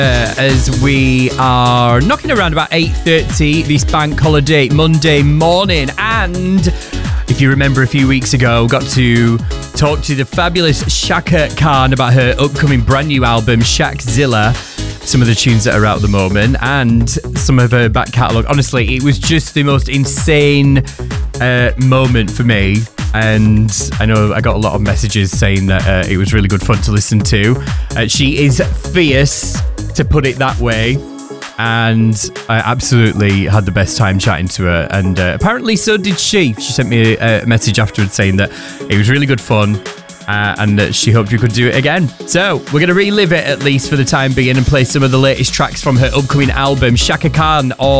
as we are knocking around about 8:30 this bank holiday Monday morning. And if you remember a few weeks ago, got to talk to the fabulous Chaka Khan about her upcoming brand new album, Shakzilla, some of the tunes that are out at the moment, and some of her back catalogue. Honestly, it was just the most insane moment for me. And I know I got a lot of messages saying that it was really good fun to listen to. She is fierce, to put it that way. And I absolutely had the best time chatting to her. And apparently so did she. She sent me a message afterwards saying that it was really good fun and that she hoped we could do it again. So we're going to relive it, at least for the time being, and play some of the latest tracks from her upcoming album, Chaka Khan, or